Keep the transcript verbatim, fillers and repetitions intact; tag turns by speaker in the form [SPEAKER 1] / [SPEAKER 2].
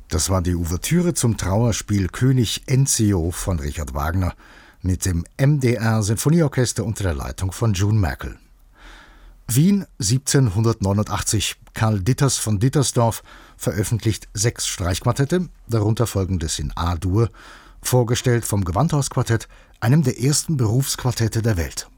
[SPEAKER 1] Das war die Ouvertüre zum Trauerspiel König Enzio von Richard Wagner mit dem M D R-Sinfonieorchester unter der Leitung von June Merkel. Wien siebzehnhundertneunundachtzig. Karl Ditters von Dittersdorf veröffentlicht sechs Streichquartette, darunter folgendes in A-Dur, vorgestellt vom Gewandhausquartett, einem der ersten Berufsquartette der Welt.